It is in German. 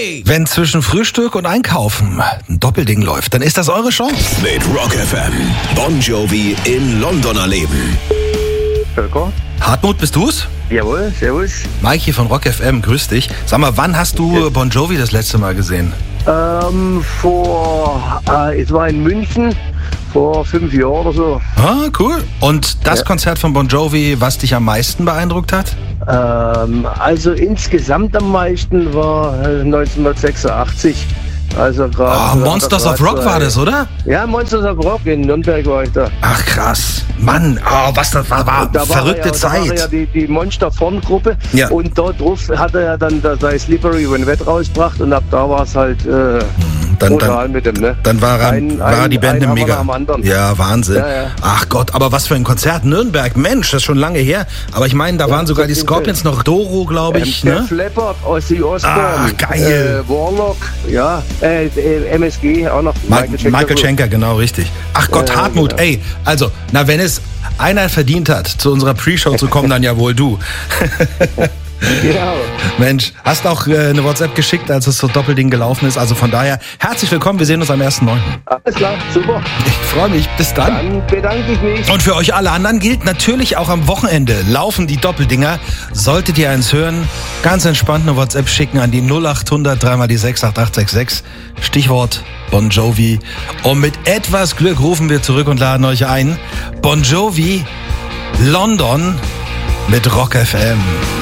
Hey! Wenn zwischen Frühstück und Einkaufen ein Doppelding läuft, dann ist das eure Chance. Mit Rock FM. Bon Jovi in London erleben. Völker? Hartmut, bist du's? Jawohl, servus. Mike hier von Rock FM, grüß dich. Sag mal, wann hast du Bon Jovi das letzte Mal gesehen? Es war in München vor 5 Jahren oder so. Ah, cool. Und das Konzert von Bon Jovi, was dich am meisten beeindruckt hat? Also insgesamt am meisten war 1986. Also gerade. Monsters of Rock war das, oder? Ja, Monsters of Rock in Nürnberg war ich da. Ach krass. Mann, was das war Da verrückte Zeit. Da war ja die Monster-Vorn-Gruppe. Ja. Und dort drauf hat er ja dann sein Slippery When Wet rausgebracht und ab da war es halt brutal mit dem, ne? Dann war die Band ein mega. am anderen. Ja, Wahnsinn. Ja. Ach Gott, aber was für ein Konzert. Nürnberg, Mensch, das ist schon lange her. Aber ich meine, da waren sogar die Scorpions noch. Doro, glaube ich, ne? Def Leppard, Ozzy Osbourne. Geil. Warlock, ja. MSG auch noch. Michael Schenker, genau, richtig. Ach Gott, Hartmut, genau. ey. Also, wenn es einer verdient hat, zu unserer Pre-Show zu kommen, dann ja wohl du. Ja. Mensch, hast auch eine WhatsApp geschickt, als es so Doppelding gelaufen ist. Also von daher, herzlich willkommen, wir sehen uns am 1.9. Alles klar, super. Ich freue mich, bis dann. Dann bedanke ich mich. Und für euch alle anderen gilt natürlich auch am Wochenende laufen die Doppeldinger. Solltet ihr eins hören, ganz entspannt eine WhatsApp schicken an die 0800 3 die 68866. Stichwort Bon Jovi. Und mit etwas Glück rufen wir zurück und laden euch ein. Bon Jovi, London mit Rock FM.